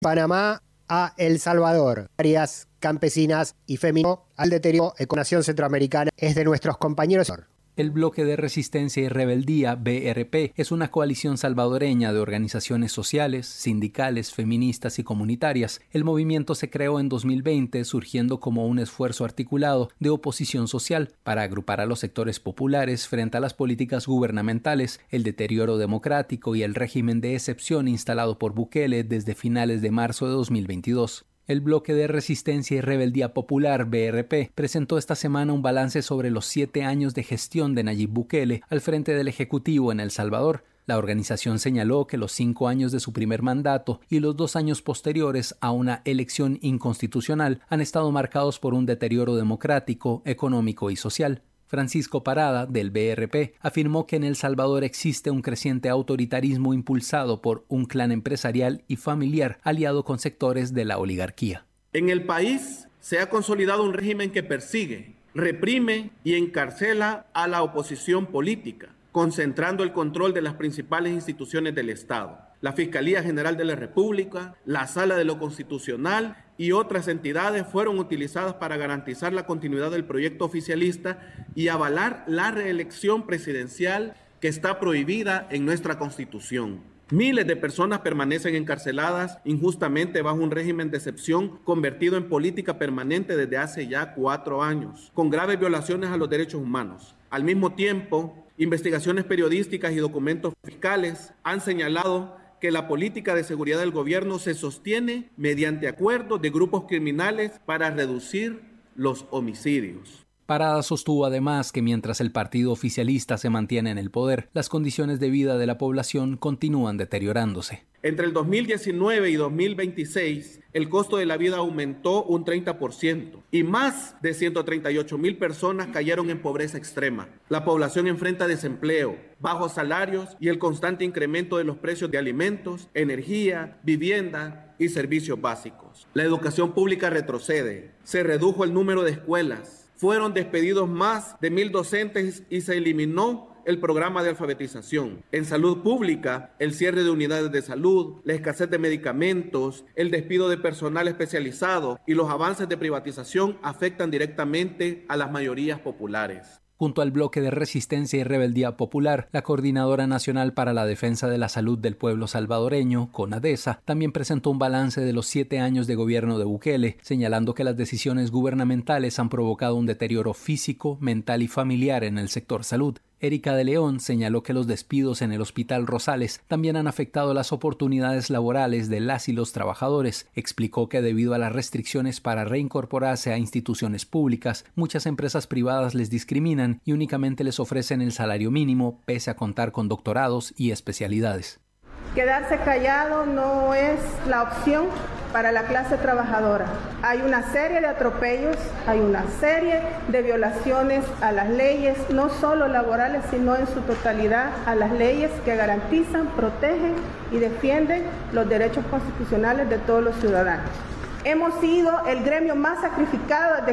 Panamá a El Salvador. Áreas campesinas y feminismo al deterioro economía centroamericana es de nuestros compañeros. El Bloque de Resistencia y Rebeldía, BRP, es una coalición salvadoreña de organizaciones sociales, sindicales, feministas y comunitarias. El movimiento se creó en 2020, surgiendo como un esfuerzo articulado de oposición social para agrupar a los sectores populares frente a las políticas gubernamentales, el deterioro democrático y el régimen de excepción instalado por Bukele desde finales de marzo de 2022. El Bloque de Resistencia y Rebeldía Popular, BRP, presentó esta semana un balance sobre los 7 años de gestión de Nayib Bukele al frente del Ejecutivo en El Salvador. La organización señaló que los 5 años de su primer mandato y los 2 años posteriores a una elección inconstitucional han estado marcados por un deterioro democrático, económico y social. Francisco Parada, del BRP, afirmó que en El Salvador existe un creciente autoritarismo impulsado por un clan empresarial y familiar aliado con sectores de la oligarquía. En el país se ha consolidado un régimen que persigue, reprime y encarcela a la oposición política, concentrando el control de las principales instituciones del Estado, la Fiscalía General de la República, la Sala de lo Constitucional y otras entidades fueron utilizadas para garantizar la continuidad del proyecto oficialista y avalar la reelección presidencial que está prohibida en nuestra Constitución. Miles de personas permanecen encarceladas injustamente bajo un régimen de excepción convertido en política permanente desde hace ya 4 años, con graves violaciones a los derechos humanos. Al mismo tiempo, investigaciones periodísticas y documentos fiscales han señalado que la política de seguridad del gobierno se sostiene mediante acuerdos de grupos criminales para reducir los homicidios. Parada sostuvo además que mientras el partido oficialista se mantiene en el poder, las condiciones de vida de la población continúan deteriorándose. Entre el 2019 y 2026, el costo de la vida aumentó un 30% y más de 138,000 personas cayeron en pobreza extrema. La población enfrenta desempleo, bajos salarios y el constante incremento de los precios de alimentos, energía, vivienda y servicios básicos. La educación pública retrocede, se redujo el número de escuelas, fueron despedidos más de 1,000 docentes y se eliminó el programa de alfabetización. En salud pública, el cierre de unidades de salud, la escasez de medicamentos, el despido de personal especializado y los avances de privatización afectan directamente a las mayorías populares. Junto al Bloque de Resistencia y Rebeldía Popular, la Coordinadora Nacional para la Defensa de la Salud del Pueblo Salvadoreño, CONADESA, también presentó un balance de los 7 años de gobierno de Bukele, señalando que las decisiones gubernamentales han provocado un deterioro físico, mental y familiar en el sector salud. Erika de León señaló que los despidos en el Hospital Rosales también han afectado las oportunidades laborales de las y los trabajadores. Explicó que debido a las restricciones para reincorporarse a instituciones públicas, muchas empresas privadas les discriminan y únicamente les ofrecen el salario mínimo, pese a contar con doctorados y especialidades. Quedarse callado no es la opción para la clase trabajadora. Hay una serie de atropellos, hay una serie de violaciones a las leyes, no solo laborales, sino en su totalidad a las leyes que garantizan, protegen y defienden los derechos constitucionales de todos los ciudadanos. Hemos sido el gremio más sacrificado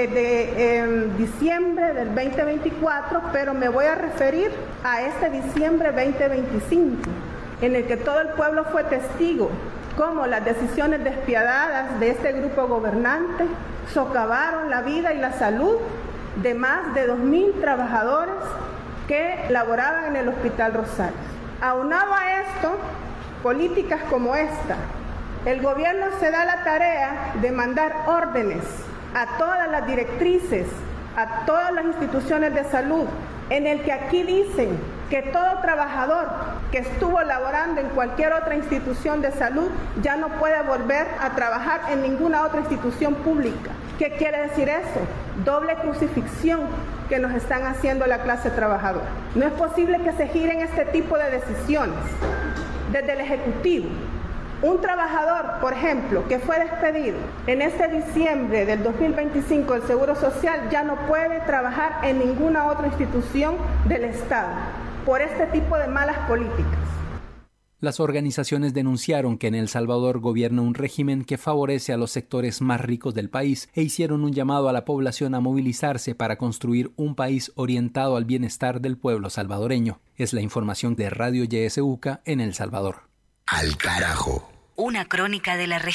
desde diciembre del 2024, pero me voy a referir a este diciembre 2025, en el que todo el pueblo fue testigo cómo las decisiones despiadadas de este grupo gobernante socavaron la vida y la salud de más de 2,000 trabajadores que laboraban en el Hospital Rosales. Aunado a esto, políticas como esta, el gobierno se da la tarea de mandar órdenes a todas las directrices, a todas las instituciones de salud, en el que aquí dicen que todo trabajador que estuvo laborando en cualquier otra institución de salud ya no puede volver a trabajar en ninguna otra institución pública. ¿Qué quiere decir eso? Doble crucifixión que nos están haciendo la clase trabajadora. No es posible que se giren este tipo de decisiones desde el Ejecutivo. Un trabajador, por ejemplo, que fue despedido en este diciembre del 2025 del Seguro Social ya no puede trabajar en ninguna otra institución del Estado por este tipo de malas políticas. Las organizaciones denunciaron que en El Salvador gobierna un régimen que favorece a los sectores más ricos del país e hicieron un llamado a la población a movilizarse para construir un país orientado al bienestar del pueblo salvadoreño. Es la información de Radio YSUCA en El Salvador. Al carajo. una crónica de la región.